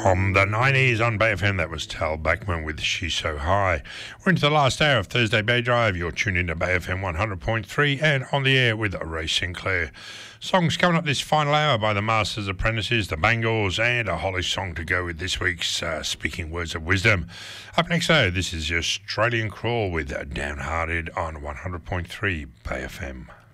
From the 90s on Bay FM, that was Tal Bachman with She's So High. We're into the last hour of Thursday Bay Drive. You're tuned into Bay FM 100.3 and on the air with Ray Sinclair. Songs coming up this final hour by the Masters Apprentices, the Bangles, and a Holly song to go with this week's Speaking Words of Wisdom. Up next, though, this is your Australian Crawl with Downhearted on 100.3 Bay FM.